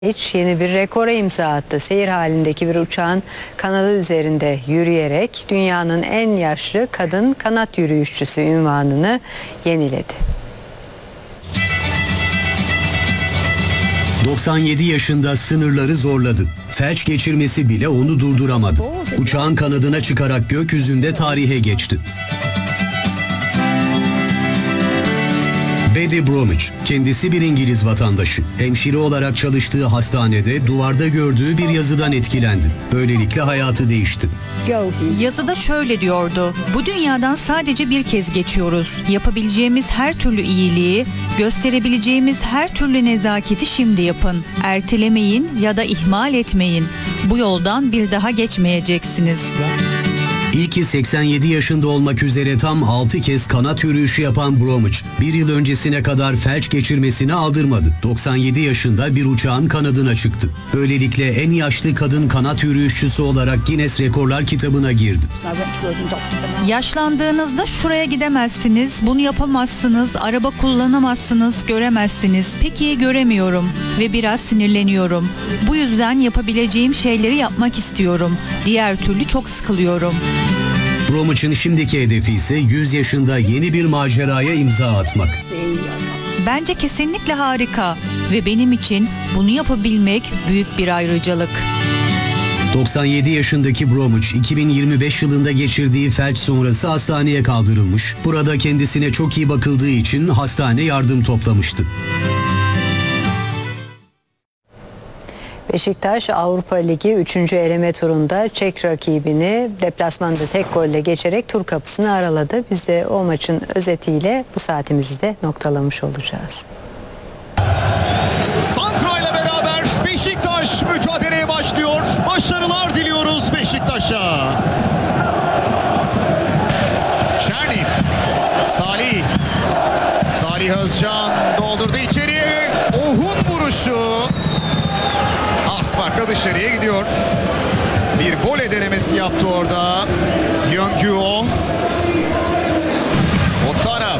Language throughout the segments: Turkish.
Yeni bir rekora imza attı. Seyir halindeki bir uçağın kanadı üzerinde yürüyerek dünyanın en yaşlı kadın kanat yürüyüşçüsü unvanını yeniledi. 97 yaşında sınırları zorladı. Felç geçirmesi bile onu durduramadı. Uçağın kanadına çıkarak gökyüzünde tarihe geçti. Betty Bromwich, kendisi bir İngiliz vatandaşı. Hemşire olarak çalıştığı hastanede duvarda gördüğü bir yazıdan etkilendi. Böylelikle hayatı değişti. Yazıda şöyle diyordu: bu dünyadan sadece bir kez geçiyoruz. Yapabileceğimiz her türlü iyiliği, gösterebileceğimiz her türlü nezaketi şimdi yapın. Ertelemeyin ya da ihmal etmeyin. Bu yoldan bir daha geçmeyeceksiniz. İlki 87 yaşında olmak üzere tam 6 kez kanat yürüyüşü yapan Bromwich, bir yıl öncesine kadar felç geçirmesini aldırmadı. 97 yaşında bir uçağın kanadına çıktı. Böylelikle en yaşlı kadın kanat yürüyüşçüsü olarak Guinness Rekorlar kitabına girdi. Yaşlandığınızda şuraya gidemezsiniz, bunu yapamazsınız, araba kullanamazsınız, göremezsiniz. Peki göremiyorum ve biraz sinirleniyorum. Bu yüzden yapabileceğim şeyleri yapmak istiyorum. Diğer türlü çok sıkılıyorum. Bromwich'in şimdiki hedefi ise 100 yaşında yeni bir maceraya imza atmak. Bence kesinlikle harika ve benim için bunu yapabilmek büyük bir ayrıcalık. 97 yaşındaki Bromwich, 2025 yılında geçirdiği felç sonrası hastaneye kaldırılmış. Burada kendisine çok iyi bakıldığı için hastane yardım toplamıştı. Beşiktaş Avrupa Ligi 3. eleme turunda Çek rakibini deplasmanda tek golle geçerek tur kapısını araladı. Biz de o maçın özetiyle bu saatimizi de noktalamış olacağız. Santra ile beraber Beşiktaş mücadeleye başlıyor. Başarılar diliyoruz Beşiktaş'a. Çerni, Salih Özcan doldurdu içeriye. Ohun vuruşu. Az farkla dışarıya gidiyor. Bir voley denemesi yaptı orada. Yöngüo. Otara.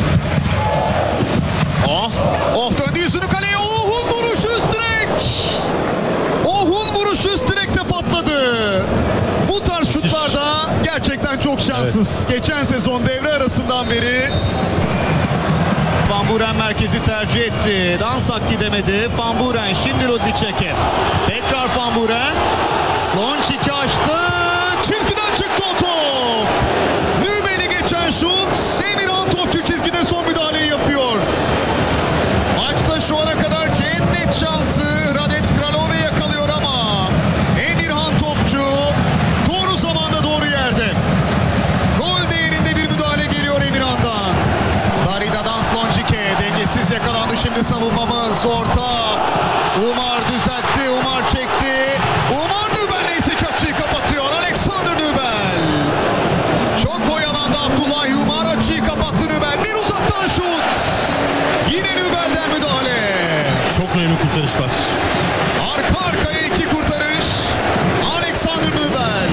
Döndü yüzünü kaleye. Ohun vuruşu üst direk. Ohun vuruşu üst direkte patladı. Bu tarz şutlarda gerçekten çok şanssız. Evet. Geçen sezon devre arasından beri Van Buren merkezi tercih etti. Dansak gidemedi. Van Buren şimdi Rudnicek'e. Tekrar Van Buren. Slončic'i açtı. Çizgiden çıktı o top. Nübel'i geçen şut. Emirhan topçu çizgide son müdahaleyi yapıyor. Maçta şu ana kadar en net şansı Radec Kralove yakalıyor ama Emirhan topçu doğru zamanda doğru yerde. Gol değerinde bir müdahale geliyor Emirhan'dan. Darida'dan Slončic'e dengesiz yakalandı şimdi savunmamız. Orta. Umar düzeltti. Umar çekti. Umar Nübel ise açıyı kapatıyor. Alexander Nübel. Çok oyalandı Abdullah. Umar açıyı kapattı Nübel. Bir uzaktan şut. Yine Nübel'den müdahale. Çok önemli kurtarışlar. Arka arkaya iki kurtarış. Alexander Nübel.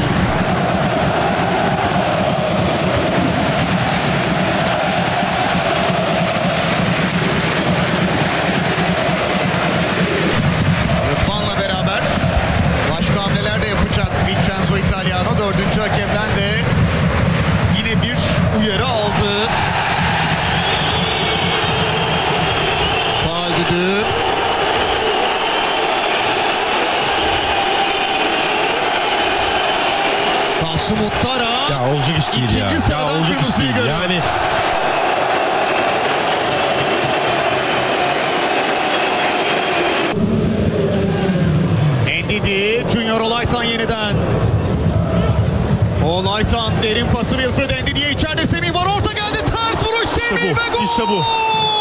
Rıdvan'la beraber başka hamleler de yapacak Vincenzo Italiano. Dördüncü hakemden de yine bir uyarı aldı. Faul düdüğü. Kasım Uttara. Ya olacak iş değil ya. İkinci sıradan olacak iş kırmızıyı değil. görüyor. Yani Ndidi, Junior Olaytan yeniden. Olaytan derin pası Wilfred Ndidi'ye, içeride Semih var, orta geldi, ters vuruş Semih ve gol! İşte bu.